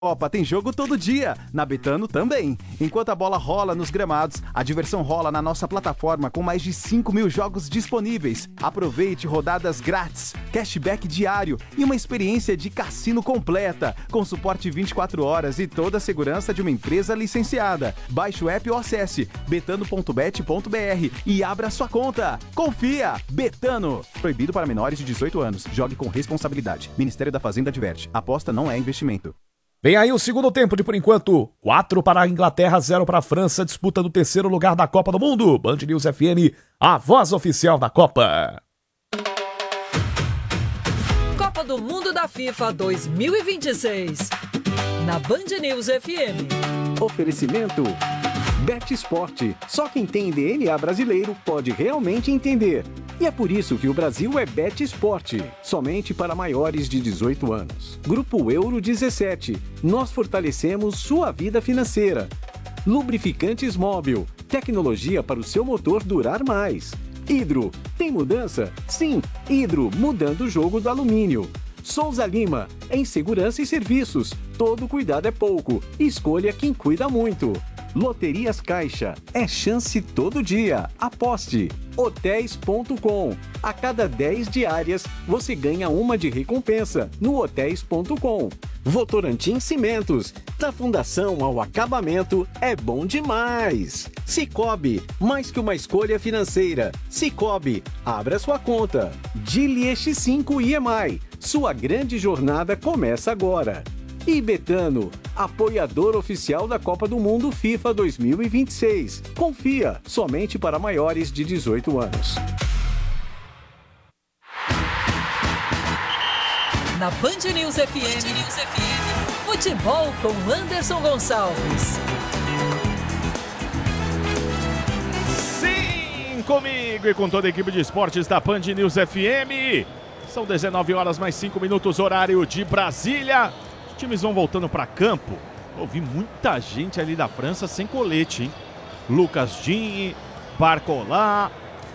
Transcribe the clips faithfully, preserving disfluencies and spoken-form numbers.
Copa tem jogo todo dia, na Betano também. Enquanto a bola rola nos gramados, a diversão rola na nossa plataforma com mais de cinco mil jogos disponíveis. Aproveite rodadas grátis, cashback diário e uma experiência de cassino completa, com suporte vinte e quatro horas e toda a segurança de uma empresa licenciada. Baixe o app ou acesse betano ponto bet ponto br e abra sua conta. Confia! Betano! Proibido para menores de dezoito anos. Jogue com responsabilidade. Ministério da Fazenda adverte. Aposta não é investimento. Vem aí o segundo tempo de, por enquanto, quatro para a Inglaterra, zero para a França, disputa do terceiro lugar da Copa do Mundo. Band News F M, a voz oficial da Copa. Copa do Mundo da FIFA dois mil e vinte e seis, na Band News F M. Oferecimento Bet Sport. Só quem tem D N A brasileiro pode realmente entender. E é por isso que o Brasil é Bet Sport, somente para maiores de dezoito anos. Grupo Euro dezessete. Nós fortalecemos sua vida financeira. Lubrificantes Móbil. Tecnologia para o seu motor durar mais. Hidro. Tem mudança? Sim, Hidro, mudando o jogo do alumínio. Souza Lima. Em segurança e serviços. Todo cuidado é pouco. Escolha quem cuida muito. Loterias Caixa. É chance todo dia. Aposte. hotéis ponto com. A cada dez diárias, você ganha uma de recompensa no hotéis ponto com. Votorantim Cimentos. Da fundação ao acabamento, é bom demais. Cicobi. Mais que uma escolha financeira. Cicobi. Abra sua conta. Dili X cinco I M I. Sua grande jornada começa agora. E Betano, apoiador oficial da Copa do Mundo FIFA dois mil e vinte e seis. Confia, somente para maiores de dezoito anos. Na Band News F M, Band News F M, futebol com Anderson Gonçalves. Sim, comigo e com toda a equipe de esportes da Band News F M. São dezenove horas mais cinco minutos, horário de Brasília. Times vão voltando para campo. Ouvi muita gente ali da França sem colete, hein? Lucas Digne, Barcola,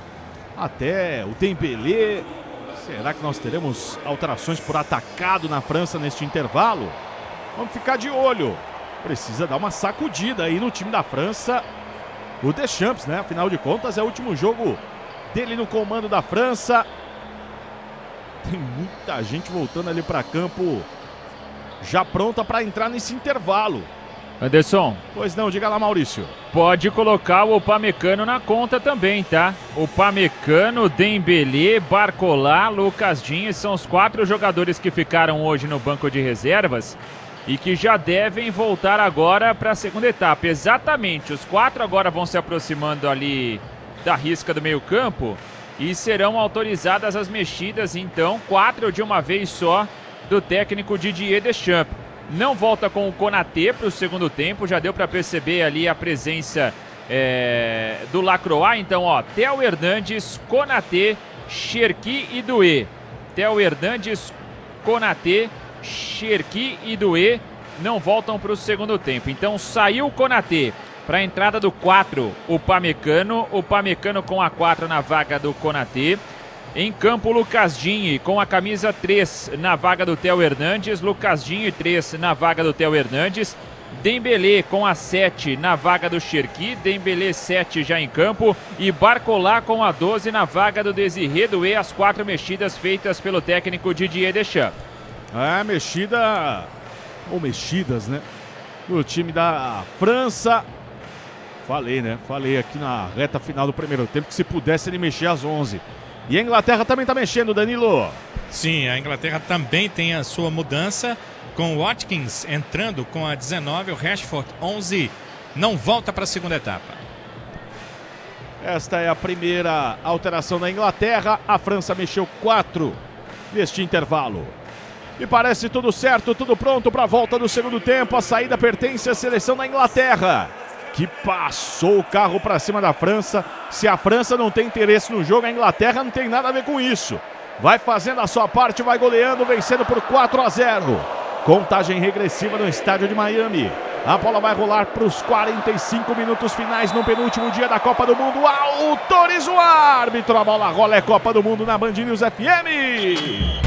até o Dembélé. Será que nós teremos alterações por atacado na França neste intervalo? Vamos ficar de olho. Precisa dar uma sacudida aí no time da França. O Deschamps, né? Afinal de contas, é o último jogo dele no comando da França. Tem muita gente voltando ali para campo, já pronta para entrar nesse intervalo. Anderson. Pois não, diga lá, Maurício. Pode colocar o Upamecano na conta também, tá? Upamecano, Dembélé, Barcola, Lucas Digne são os quatro jogadores que ficaram hoje no banco de reservas e que já devem voltar agora para a segunda etapa. Exatamente, os quatro agora vão se aproximando ali da risca do meio campo e serão autorizadas as mexidas, então, quatro de uma vez só, do técnico Didier Deschamps. Não volta com o Konaté para o segundo tempo, já deu para perceber ali a presença é, do Lacroix. Então, ó, Theo Hernandes, Konaté, Cherki e Doué. Theo Hernandes, Konaté, Cherki e Doué não voltam para o segundo tempo. Então, saiu o Konaté para a entrada do quatro, o Upamecano. O Upamecano com a quatro na vaga do Konaté. Em campo, Lucas Digne com a camisa três na vaga do Theo Hernandes. Lucas Digne três na vaga do Theo Hernandes. Dembélé com a sete na vaga do Cherki. Dembélé sete já em campo. E Barcola com a doze na vaga do Désiré Doué. As quatro mexidas feitas pelo técnico Didier Deschamps. É, mexida, ou mexidas, né? No time da França. Falei, né? Falei aqui na reta final do primeiro tempo que se pudesse ele mexer às onze. E a Inglaterra também está mexendo, Danilo. Sim, a Inglaterra também tem a sua mudança, com o Watkins entrando com a dezenove, o Rashford onze, não volta para a segunda etapa. Esta é a primeira alteração da Inglaterra. A França mexeu quatro neste intervalo. E parece tudo certo, tudo pronto para a volta do segundo tempo. A saída pertence à seleção da Inglaterra, que passou o carro para cima da França. Se a França não tem interesse no jogo, a Inglaterra não tem nada a ver com isso. Vai fazendo a sua parte, vai goleando, vencendo por quatro a zero. Contagem regressiva no estádio de Miami. A bola vai rolar para os quarenta e cinco minutos finais no penúltimo dia da Copa do Mundo. Autoriza o árbitro, a bola rola, é Copa do Mundo na Band News F M.